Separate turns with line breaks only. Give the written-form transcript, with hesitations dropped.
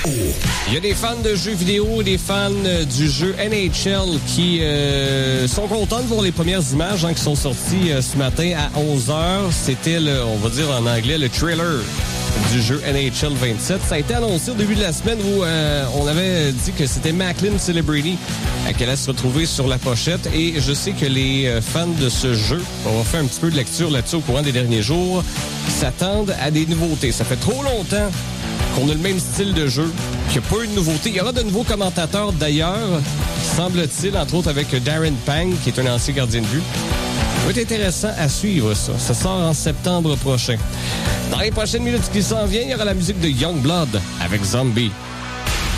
Il y a des fans de jeux vidéo, des fans du jeu NHL qui sont contents de voir les premières images qui sont sorties ce matin à 11h. C'était, on va dire en anglais, le trailer du jeu NHL 27. Ça a été annoncé au début de la semaine où on avait dit que c'était Macklin Celebrity qui allait se retrouver sur la pochette. Et je sais que les fans de ce jeu, on va faire un petit peu de lecture là-dessus au courant des derniers jours, s'attendent à des nouveautés. Ça fait trop longtemps qu'on a le même style de jeu, qu'il n'y a pas eu de nouveauté. Il y aura de nouveaux commentateurs d'ailleurs, semble-t-il, entre autres avec Darren Pang, qui est un ancien gardien de but. Ça va être intéressant à suivre ça. Ça sort en septembre prochain. Dans les prochaines minutes qui s'en viennent, il y aura la musique de Youngblood avec Zombie.